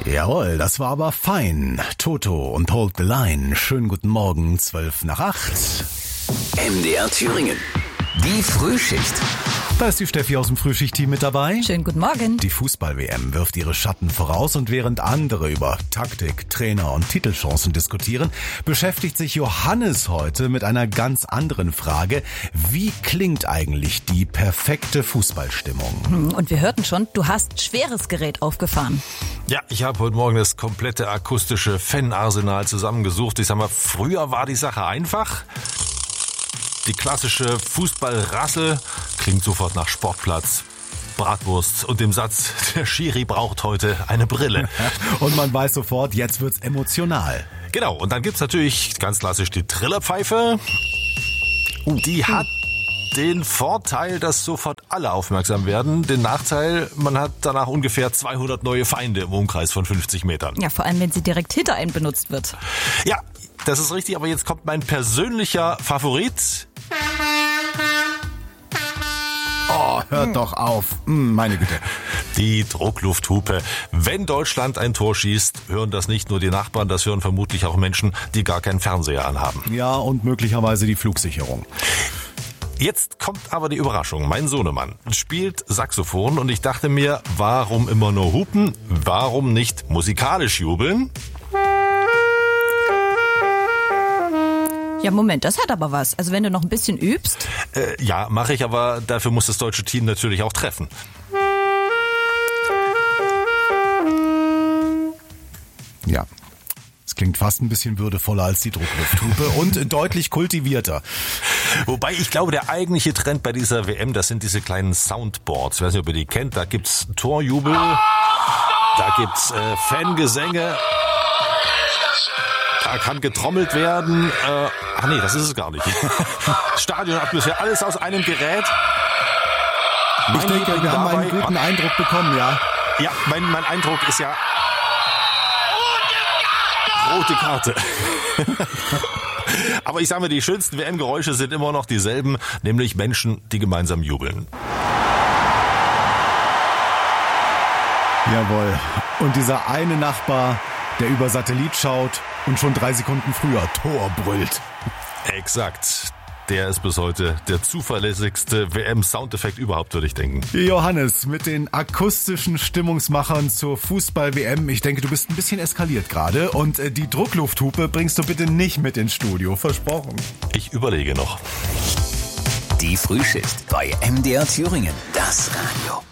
Jawohl, das war aber fein. Toto und Hold the Line. Schönen guten Morgen, 7:55. MDR Thüringen. Die Frühschicht. Da ist die Steffi aus dem Frühschichtteam mit dabei. Schönen guten Morgen. Die Fußball-WM wirft ihre Schatten voraus und während andere über Taktik, Trainer und Titelchancen diskutieren, beschäftigt sich Johannes heute mit einer ganz anderen Frage. Wie klingt eigentlich die perfekte Fußballstimmung? Und wir hörten schon, du hast schweres Gerät aufgefahren. Ja, ich habe heute Morgen das komplette akustische Fanarsenal zusammengesucht. Ich sag mal, früher war die Sache einfach. Die klassische Fußballrassel klingt sofort nach Sportplatz, Bratwurst und dem Satz, der Schiri braucht heute eine Brille. Und man weiß sofort, jetzt wird's emotional. Genau, und dann gibt's natürlich ganz klassisch die Trillerpfeife. Die hat den Vorteil, dass sofort alle aufmerksam werden. Den Nachteil, man hat danach ungefähr 200 neue Feinde im Umkreis von 50 Metern. Ja, vor allem, wenn sie direkt hinter einem benutzt wird. Ja, das ist richtig, aber jetzt kommt mein persönlicher Favorit. Oh, hört doch auf. Meine Güte. Die Drucklufthupe. Wenn Deutschland ein Tor schießt, hören das nicht nur die Nachbarn, das hören vermutlich auch Menschen, die gar keinen Fernseher anhaben. Ja, und möglicherweise die Flugsicherung. Jetzt kommt aber die Überraschung. Mein Sohnemann spielt Saxophon und ich dachte mir, warum immer nur hupen? Warum nicht musikalisch jubeln? Ja, Moment, das hat aber was. Also wenn du noch ein bisschen übst. Ja, mache ich, aber dafür muss das deutsche Team natürlich auch treffen. Ja, es klingt fast ein bisschen würdevoller als die Drucklufthupe und deutlich kultivierter. Wobei ich glaube, der eigentliche Trend bei dieser WM, das sind diese kleinen Soundboards. Ich weiß nicht, ob ihr die kennt. Da gibt's Torjubel, da gibt's Fangesänge. Da kann getrommelt werden. Nee, das ist es gar nicht. Stadionatmosphäre, alles aus einem Gerät. Ich denke, wir haben einen guten Eindruck bekommen, ja. Ja, mein Eindruck ist ja rote Karte. Aber ich sage mal, die schönsten WM-Geräusche sind immer noch dieselben, nämlich Menschen, die gemeinsam jubeln. Jawohl. Und dieser eine Nachbar, der über Satellit schaut und schon 3 Sekunden früher Tor brüllt. Exakt. Der ist bis heute der zuverlässigste WM-Soundeffekt überhaupt, würde ich denken. Johannes, mit den akustischen Stimmungsmachern zur Fußball-WM. Ich denke, du bist ein bisschen eskaliert gerade. Und die Drucklufthupe bringst du bitte nicht mit ins Studio. Versprochen. Ich überlege noch. Die Frühschicht bei MDR Thüringen. Das Radio.